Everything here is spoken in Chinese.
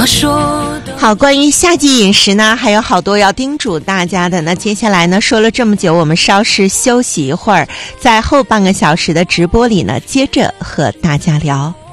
好，关于夏季饮食呢，还有好多要叮嘱大家的。那接下来呢，说了这么久，我们稍事休息一会儿，在后半个小时的直播里呢，接着和大家聊。